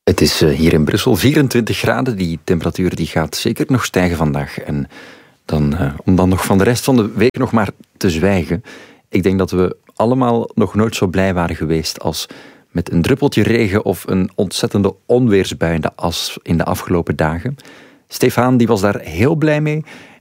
Het is hier in Brussel 24 graden. Die temperatuur die gaat zeker nog stijgen vandaag. En om dan nog van de rest van de week nog maar te zwijgen. Ik denk dat we allemaal nog nooit zo blij waren geweest als met een druppeltje regen of een ontzettende onweersbui in de afgelopen dagen. Stefan die was daar heel blij mee.